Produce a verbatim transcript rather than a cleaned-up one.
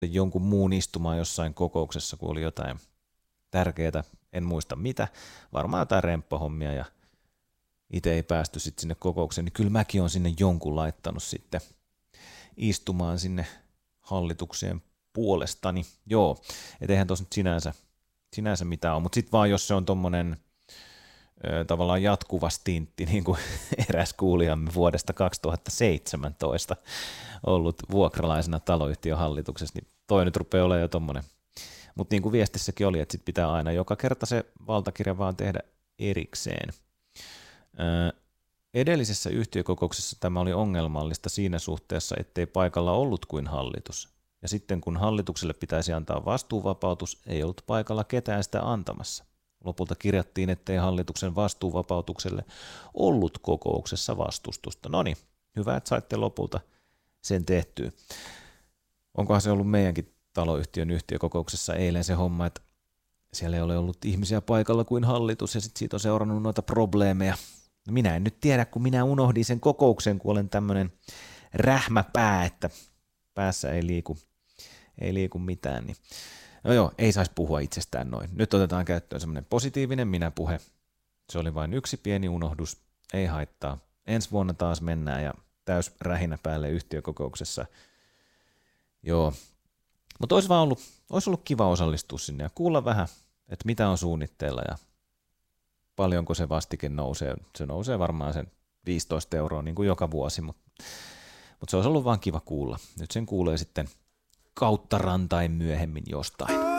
jonkun muun istumaan jossain kokouksessa, kun oli jotain tärkeää, en muista mitä, varmaan jotain remppahommia ja itse ei päästy sitten sinne kokoukseen, niin kyllä mäkin olen sinne jonkun laittanut sitten istumaan sinne hallitukseen puolestani. Joo, et eihän tuossa nyt sinänsä, sinänsä mitään ole, mutta sitten vaan jos se on tommonen ö, tavallaan jatkuva stintti, niin kuin eräs kuulijamme vuodesta kaksituhattaseitsemäntoista ollut vuokralaisena taloyhtiön hallituksessa, niin toi nyt rupeaa olemaan jo tommonen. Mutta niin kuin viestissäkin oli, että sit pitää aina joka kerta se valtakirja vaan tehdä erikseen. Ö, edellisessä yhtiökokouksessa tämä oli ongelmallista siinä suhteessa, ettei paikalla ollut kuin hallitus. Ja sitten kun hallitukselle pitäisi antaa vastuuvapautus, ei ollut paikalla ketään sitä antamassa. Lopulta kirjattiin, ettei hallituksen vastuuvapautukselle ollut kokouksessa vastustusta. No niin, hyvä, että saitte lopulta sen tehtyä. Onkohan se ollut meidänkin taloyhtiön yhtiökokouksessa eilen se homma, että siellä ei ole ollut ihmisiä paikalla kuin hallitus ja sitten siitä on seurannut noita probleemeja. No minä en nyt tiedä, kun minä unohdin sen kokouksen, kun olen tämmöinen rähmäpää, että päässä ei liiku, ei liiku mitään. Niin. No joo, ei saisi puhua itsestään noin. Nyt otetaan käyttöön semmoinen positiivinen minäpuhe. Se oli vain yksi pieni unohdus, ei haittaa. Ensi vuonna taas mennään ja täys rähinä päälle yhtiökokouksessa. Joo, mutta olisi vaan ollut, olisi ollut kiva osallistua sinne ja kuulla vähän, että mitä on suunnitteilla ja paljonko se vastike nousee. Se nousee varmaan sen viisitoista euroa niin kuin joka vuosi, mutta, mutta se olisi ollut vaan kiva kuulla. Nyt sen kuulee sitten kautta rantain myöhemmin jostain.